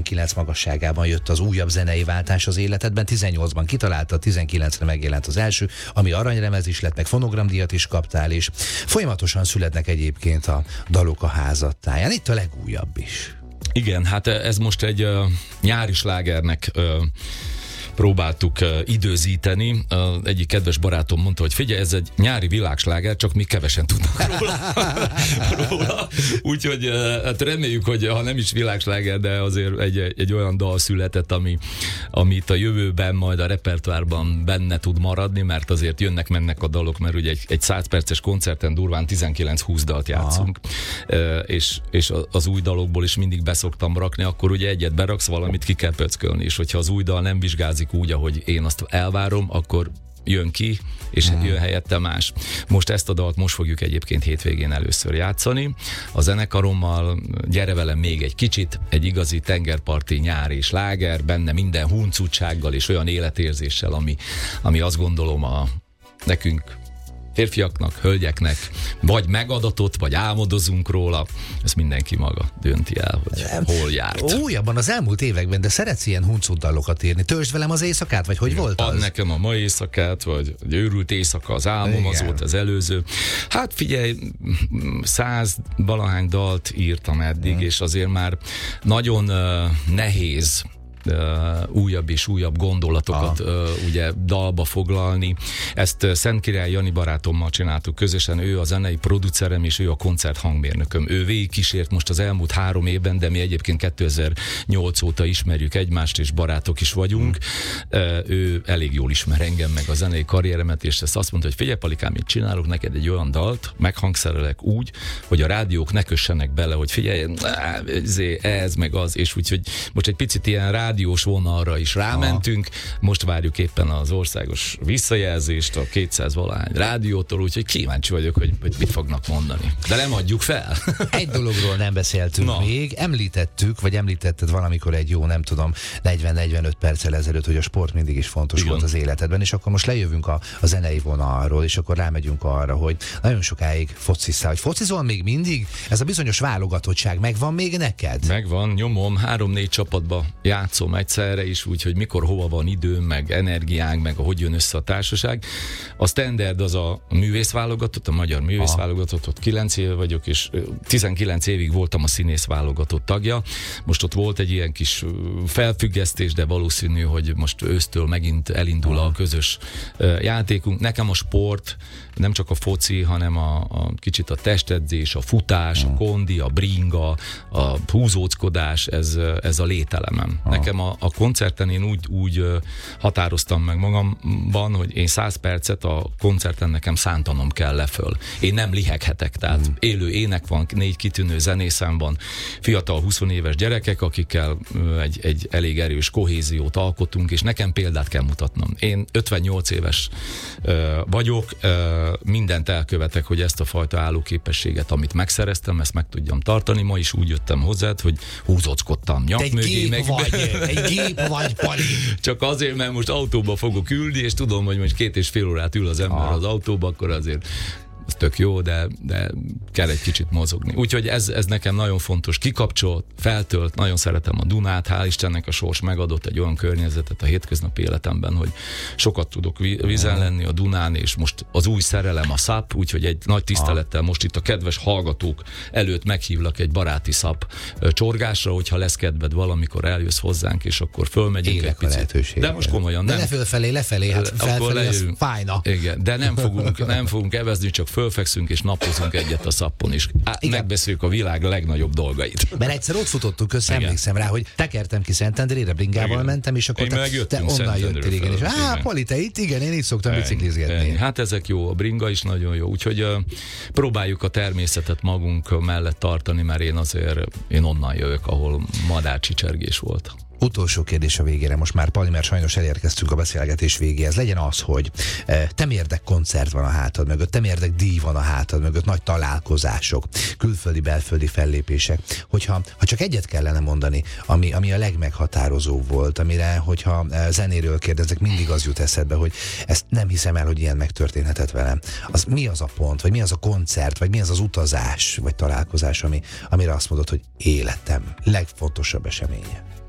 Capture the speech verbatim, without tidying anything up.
kilenc magasságában jött az újabb zenei váltás az életedben, tizennyolcban kitalálta, tizenkilencre megjelent az első, ami aranylemez is lett, meg fonogramdíjat is kaptál, és folyamatosan születnek egyébként a dalok a házadtáján. Itt a legújabb is. Igen, hát ez most egy uh, nyári slágernek uh, próbáltuk uh, időzíteni. Uh, egyik kedves barátom mondta, hogy figyelj, ez egy nyári világsláger, csak mi kevesen tudnak róla. róla. Úgyhogy uh, hát reméljük, hogy ha nem is világsláger, de azért egy, egy olyan dal született, ami, amit a jövőben majd a repertoárban benne tud maradni, mert azért jönnek-mennek a dalok, mert ugye egy, egy száz perces koncerten durván tizenkilenc-húsz dalt játszunk, uh, és, és az új dalokból is mindig beszoktam rakni, akkor ugye egyet beraksz, valamit ki kell pöckölni, és hogyha az új dal nem vizsgázik úgy, ahogy én azt elvárom, akkor jön ki, és hmm. jön helyette más. Most ezt a dalt most fogjuk egyébként hétvégén először játszani. A zenekarommal, gyere velem még egy kicsit, egy igazi tengerparti nyári sláger, benne minden huncutsággal és olyan életérzéssel, ami, ami azt gondolom a nekünk férfiaknak, hölgyeknek, vagy megadatott, vagy álmodozunk róla, ezt mindenki maga dönti el, hogy nem. hol járt. Újabban az elmúlt években, de szeretsz ilyen huncut dalokat írni. Töltsd velem az éjszakát, vagy hogy volt az? Ad nekem a ma éjszakát, vagy egy őrült éjszaka az álmom, igen. Az volt az előző. Hát figyelj, száz valahány dalt írtam eddig, hmm. és azért már nagyon uh, nehéz Uh, újabb és újabb gondolatokat uh, ugye dalba foglalni. Ezt uh, Szentkirály Jani barátommal csináltuk közösen, ő a zenei producerem, és ő a koncert hangmérnököm. Ő végigkísért most az elmúlt három évben, de mi egyébként kétezer-nyolc óta ismerjük egymást, és barátok is vagyunk. Mm. Uh, ő elég jól ismer engem, meg a zenei karrieremet, és ezt azt mondta, hogy figyelj Palikám, én csinálok neked egy olyan dalt, meghangszerelek úgy, hogy a rádiók ne kössenek bele, hogy figyelj, ez meg az, és úgyhogy most egy picit ilyen rá rádiós vonalra is rámentünk, aha. Most várjuk éppen az országos visszajelzést a kétszáz valahány rádiótól, úgyhogy kíváncsi vagyok, hogy, hogy mit fognak mondani. De nem adjuk fel. Egy dologról nem beszéltünk Na. még, említettük, vagy említetted valamikor egy jó, nem tudom, negyven-negyvenöt perccel ezelőtt, hogy a sport mindig is fontos Igen. volt az életedben, és akkor most lejövünk a, a zenei vonalról, és akkor rámegyünk arra, hogy nagyon sokáig focisztál, hogy focizol még mindig? Ez a bizonyos válogatottság megvan még neked? Megvan, nyomom, három-négy csapatba játszom egyszerre is, úgyhogy mikor hova van időm, meg energiánk, meg hogy jön össze a társaság. A standard az a művészválogatott, a magyar művészválogatott, ott kilenc éve vagyok, és tizenkilenc évig voltam a színészválogatott tagja. most ott volt egy ilyen kis felfüggesztés, de valószínű, hogy most ősztől megint elindul a közös játékunk. Nekem a sport nem csak a foci, hanem a, a kicsit a testedzés, a futás, a kondi, a bringa, a húzóckodás, ez, ez a lételemem. Nekem a, a koncerten én úgy, úgy határoztam meg magamban, hogy én száz percet a koncerten nekem szántanom kell leföl. Én nem liheghetek, tehát mm. élő ének van, négy kitűnő zenészem van, fiatal húszéves gyerekek, akikkel egy, egy elég erős kohéziót alkotunk, és nekem példát kell mutatnom. Én ötvennyolc éves ö, vagyok, ö, mindent elkövetek, hogy ezt a fajta állóképességet, amit megszereztem, ezt meg tudjam tartani. Ma is úgy jöttem hozzád, hogy húzóckodtam nyak egy mögé. Gép meg... vagy, egy gép vagy, Pali. Csak azért, mert most autóba fogok ülni, és tudom, hogy most két és fél órát ül az ember ah. az autóba, akkor azért ez tök jó, de, de kell egy kicsit mozogni. Úgyhogy ez, ez nekem nagyon fontos. Kikapcsolt, feltölt, nagyon szeretem a Dunát, hál' Istennek a sors megadott egy olyan környezetet a hétköznapi életemben, hogy sokat tudok vízen lenni a Dunán, és most az új szerelem a szap, úgyhogy egy nagy tisztelettel most itt a kedves hallgatók előtt meghívlak egy baráti szap csorgásra, hogyha lesz kedved valamikor eljössz hozzánk, és akkor fölmegyünk Élek egy picit. De most komolyan de nem. De ne fölfelé, lefelé, hát felfelé az fájna. Igen, de nem fogunk, nem fogunk evezni, csak fölfekszünk és napozunk egyet a szappon is. Á, megbeszéljük a világ legnagyobb dolgait. Mert egyszer ott futottunk össze, emlékszem rá, hogy tekertem ki Szentendrére, bringával igen. mentem, és akkor te, te onnan jöttél, igen. És á, Pali, te itt? Igen, én itt szoktam biciklizgetni. Hát ezek jó, a bringa is nagyon jó. Úgyhogy uh, próbáljuk a természetet magunk mellett tartani, mert én azért, én onnan jövök, ahol madárcsicsergés volt. Utolsó kérdés a végére, most már Pali, mert sajnos elérkeztünk a beszélgetés végéhez. Legyen az, hogy te mérdek koncert van a hátad mögött, te mérdek díj van a hátad mögött, nagy találkozások, külföldi, belföldi fellépések. Hogyha ha csak egyet kellene mondani, ami, ami a legmeghatározóbb volt, amire, hogyha zenéről kérdezek, mindig az jut eszedbe, hogy ezt nem hiszem el, hogy ilyen megtörténhetett velem. Az mi az a pont, vagy mi az a koncert, vagy mi az az utazás, vagy találkozás, ami, amire azt mondod, hogy életem legfontosabb eseménye?